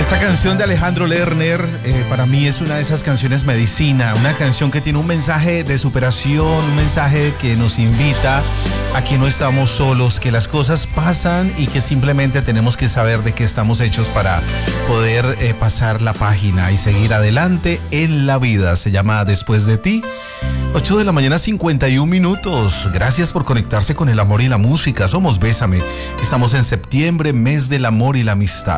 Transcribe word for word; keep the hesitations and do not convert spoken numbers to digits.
Esta canción de Alejandro Lerner eh, para mí es una de esas canciones medicina, una canción que tiene un mensaje de superación, un mensaje que nos invita a que no estamos solos, que las cosas pasan y que simplemente tenemos que saber de qué estamos hechos para poder eh, pasar la página y seguir adelante en la vida. Se llama Después de ti. ocho de la mañana, cincuenta y un minutos. Gracias por conectarse con el amor y la música. Somos Bésame. Estamos en septiembre, mes del amor y la amistad.